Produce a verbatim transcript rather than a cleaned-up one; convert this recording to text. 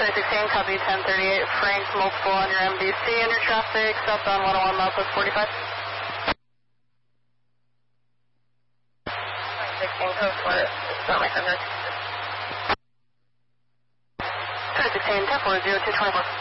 twenty sixteen, copy ten thirty-eight, Frank, multiple on your M D C and your traffic, southbound one oh one miles west forty-five. twenty sixteen, code for it. It's not my center. twenty sixteen, ten four zero two twenty-four.